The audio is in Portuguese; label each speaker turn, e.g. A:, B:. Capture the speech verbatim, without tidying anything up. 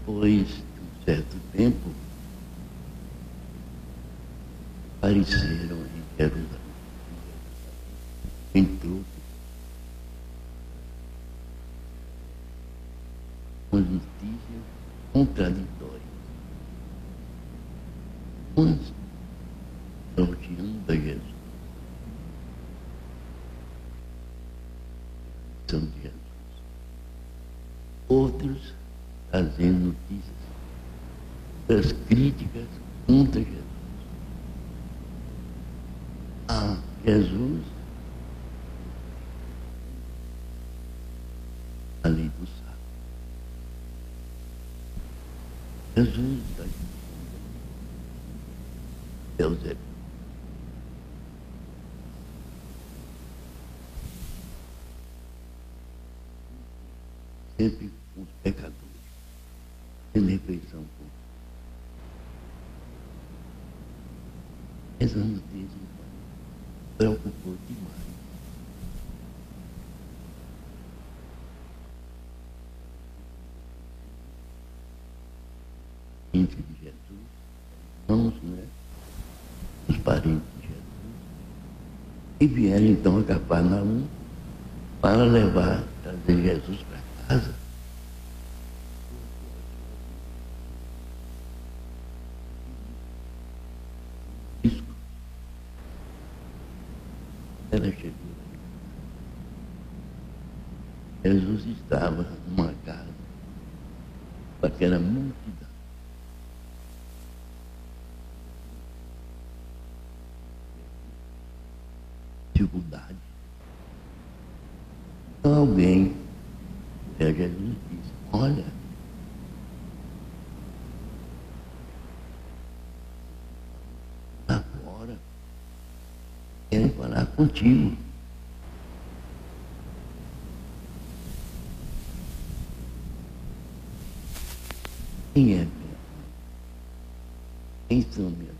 A: Depois de um certo tempo, apareceram em Jerusalém. Entrou com notícias contraditórias. Uns elogiando a Jesus, são de Jesus. Outros trazendo notícias das críticas contra Jesus. A Jesus, a lei do sábado. Jesus está dizendo, Deus é sempre com os pecadores, sem refeição com essa notícia preocupou demais. Gente de Jesus, irmãos, né? Os parentes de Jesus, e vieram então a Cafarnaum para levar, trazer Jesus para casa. Isso. Ela chegou. Jesus estava numa casa com aquela multidão. Dificuldade. Então alguém, Jesus disse, olha, lá fora, querem falar contigo. Quem é? Quem são minhas?